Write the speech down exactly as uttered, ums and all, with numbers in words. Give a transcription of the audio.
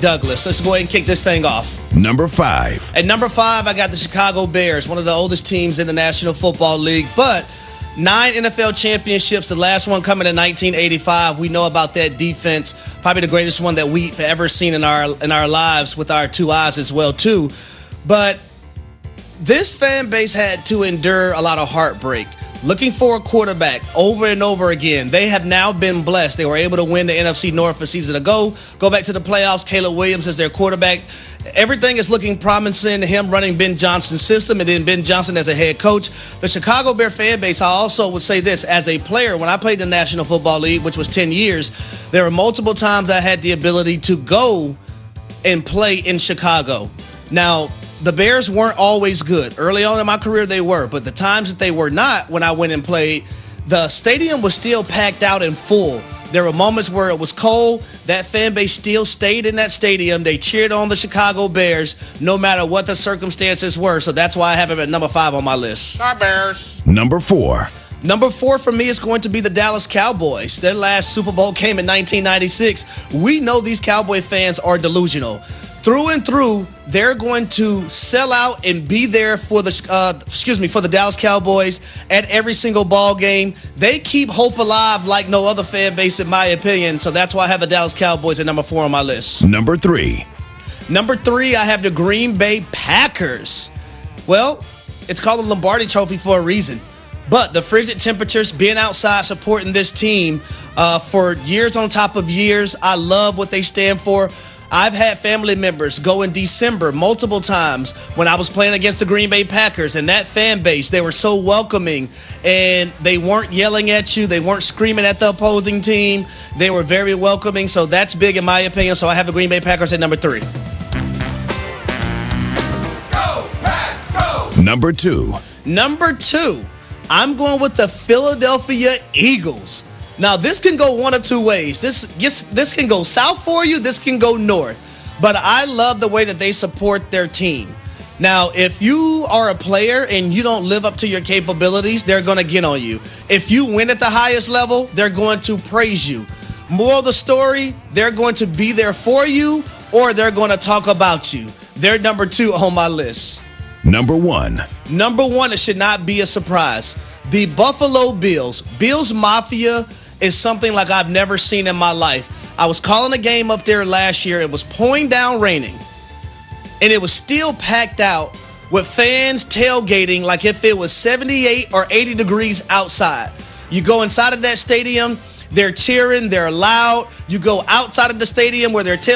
Douglas. Let's go ahead and kick this thing off. Number five. At number five, I got the Chicago Bears, one of the oldest teams in the National Football League, but nine N F L championships, the last one coming in nineteen eighty-five. We know about that defense, probably the greatest one that we've ever seen in our in our lives with our two eyes as well, too. But this fan base had to endure a lot of heartbreak, looking for a quarterback over and over again. They have now been blessed. They were able to win the N F C North a season ago, go back to the playoffs. Caleb Williams is their quarterback. Everything is looking promising, him running Ben Johnson's system and then Ben Johnson as a head coach. The Chicago Bear fan base, I also would say this, as a player, when I played the National Football League, which was ten years, there were multiple times I had the ability to go and play in Chicago. Now, the Bears weren't always good. Early on in my career, they were. But the times that they were not, when I went and played, the stadium was still packed out and full. There were moments where it was cold. That fan base still stayed in that stadium. They cheered on the Chicago Bears no matter what the circumstances were. So that's why I have them at number five on my list. Our Bears. Number four. Number four for me is going to be the Dallas Cowboys. Their last Super Bowl came in nineteen ninety-six. We know these Cowboy fans are delusional. Through and through, they're going to sell out and be there for the uh, excuse me for the Dallas Cowboys at every single ball game. They keep hope alive like no other fan base, in my opinion. So that's why I have the Dallas Cowboys at number four on my list. Number three. Number three, I have the Green Bay Packers. Well, it's called the Lombardi Trophy for a reason. But the frigid temperatures, being outside, supporting this team uh, for years on top of years, I love what they stand for. I've had family members go in December multiple times when I was playing against the Green Bay Packers, and that fan base, they were so welcoming, and they weren't yelling at you. They weren't screaming at the opposing team. They were very welcoming, so that's big in my opinion. So I have the Green Bay Packers at number three. Go, Pack, go! Number two. Number two, I'm going with the Philadelphia Eagles. Now, this can go one of two ways. This, this, this can go south for you. This can go north. But I love the way that they support their team. Now, if you are a player and you don't live up to your capabilities, they're going to get on you. If you win at the highest level, they're going to praise you. Moral of the story, they're going to be there for you, or they're going to talk about you. They're number two on my list. Number one. Number one, it should not be a surprise. The Buffalo Bills. Bills Mafia is something like I've never seen in my life. I was calling a game up there last year. It was pouring down raining, and it was still packed out with fans tailgating like if it was seventy-eight or eighty degrees outside. You go inside of that stadium, they're cheering, they're loud. You go outside of the stadium where they're tailgating.